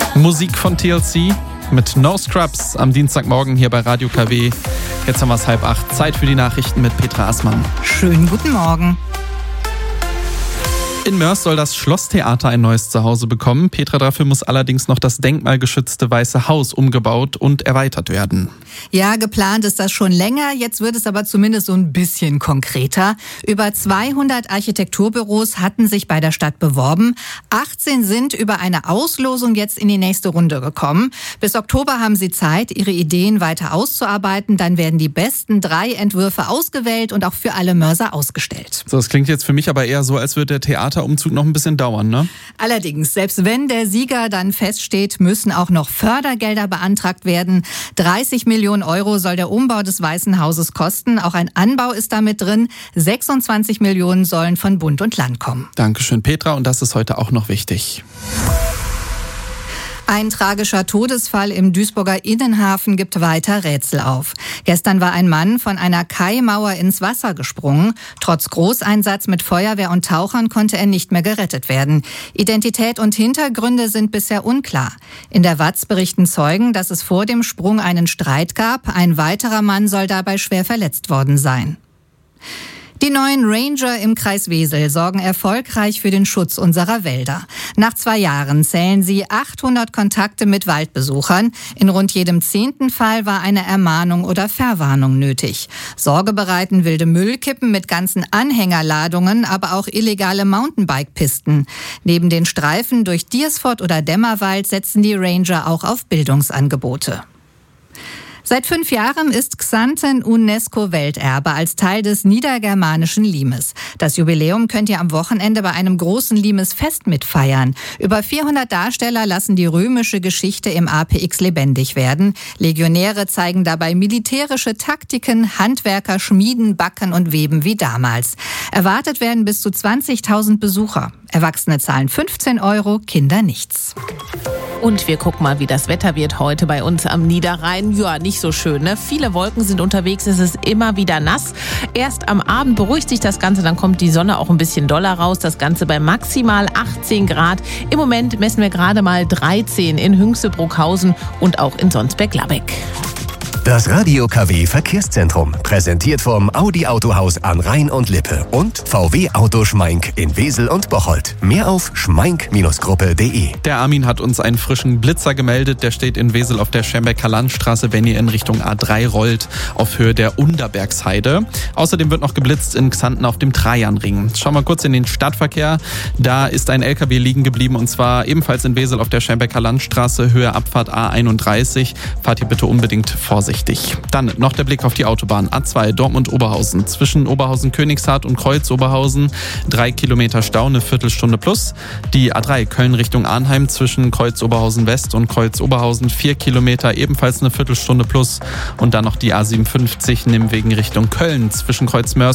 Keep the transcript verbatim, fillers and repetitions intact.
Musik von T L C mit No Scrubs am Dienstagmorgen hier bei Radio K W. Jetzt haben wir es halb acht. Zeit für die Nachrichten mit Petra Assmann. Schönen guten Morgen. In Moers soll das Schlosstheater ein neues Zuhause bekommen. Petra, dafür muss allerdings noch das denkmalgeschützte Weiße Haus umgebaut und erweitert werden. Ja, geplant ist das schon länger. Jetzt wird es aber zumindest so ein bisschen konkreter. Über zweihundert Architekturbüros hatten sich bei der Stadt beworben. achtzehn sind über eine Auslosung jetzt in die nächste Runde gekommen. Bis Oktober haben sie Zeit, ihre Ideen weiter auszuarbeiten. Dann werden die besten drei Entwürfe ausgewählt und auch für alle Moerser ausgestellt. So, das klingt jetzt für mich aber eher so, als würde der Theaterumzug noch ein bisschen dauern, ne? Allerdings, selbst wenn der Sieger dann feststeht, müssen auch noch Fördergelder beantragt werden. dreißig Millionen Euro soll der Umbau des Weißen Hauses kosten. Auch ein Anbau ist damit drin. sechsundzwanzig Millionen sollen von Bund und Land kommen. Dankeschön, Petra. Und das ist heute auch noch wichtig. Ein tragischer Todesfall im Duisburger Innenhafen gibt weiter Rätsel auf. Gestern war ein Mann von einer Kaimauer ins Wasser gesprungen. Trotz Großeinsatz mit Feuerwehr und Tauchern konnte er nicht mehr gerettet werden. Identität und Hintergründe sind bisher unklar. In der Watz berichten Zeugen, dass es vor dem Sprung einen Streit gab. Ein weiterer Mann soll dabei schwer verletzt worden sein. Die neuen Ranger im Kreis Wesel sorgen erfolgreich für den Schutz unserer Wälder. Nach zwei Jahren zählen sie achthundert Kontakte mit Waldbesuchern. In rund jedem zehnten Fall war eine Ermahnung oder Verwarnung nötig. Sorge bereiten wilde Müllkippen mit ganzen Anhängerladungen, aber auch illegale Mountainbike-Pisten. Neben den Streifen durch Diersfort oder Dämmerwald setzen die Ranger auch auf Bildungsangebote. Seit fünf Jahren ist Xanten UNESCO-Welterbe als Teil des niedergermanischen Limes. Das Jubiläum könnt ihr am Wochenende bei einem großen Limes-Fest mitfeiern. Über vierhundert Darsteller lassen die römische Geschichte im A P X lebendig werden. Legionäre zeigen dabei militärische Taktiken, Handwerker schmieden, backen und weben wie damals. Erwartet werden bis zu zwanzigtausend Besucher. Erwachsene zahlen fünfzehn Euro, Kinder nichts. Und wir gucken mal, wie das Wetter wird heute bei uns am Niederrhein. Ja, nicht so schön, ne? Viele Wolken sind unterwegs, es ist immer wieder nass. Erst am Abend beruhigt sich das Ganze, dann kommt die Sonne auch ein bisschen doller raus. Das Ganze bei maximal achtzehn Grad. Im Moment messen wir gerade mal dreizehn in Hünxe-Bruckhausen und auch in Sonsbeck-Labeck. Das Radio K W Verkehrszentrum, präsentiert vom Audi Autohaus an Rhein und Lippe und V W Auto Schmeink in Wesel und Bocholt. Mehr auf schmeink Gruppe punkt de. Der Armin hat uns einen frischen Blitzer gemeldet. Der steht in Wesel auf der Schermbecker Landstraße, wenn ihr in Richtung A drei rollt, auf Höhe der Unterbergsheide. Außerdem wird noch geblitzt in Xanten auf dem Trajanring. Schauen wir kurz in den Stadtverkehr. Da ist ein L K W liegen geblieben und zwar ebenfalls in Wesel auf der Schermbecker Landstraße, Höhe Abfahrt A einunddreißig. Fahrt ihr bitte unbedingt vorsichtig. Dann noch der Blick auf die Autobahn A zwei Dortmund-Oberhausen. Zwischen Oberhausen-Königshardt und Kreuz-Oberhausen drei Kilometer Stau, eine Viertelstunde plus. Die A drei Köln Richtung Arnheim zwischen Kreuz-Oberhausen-West und Kreuz-Oberhausen vier Kilometer, ebenfalls eine Viertelstunde plus. Und dann noch die A siebenundfünfzig Nimwegen Richtung Köln zwischen Kreuz-Mörs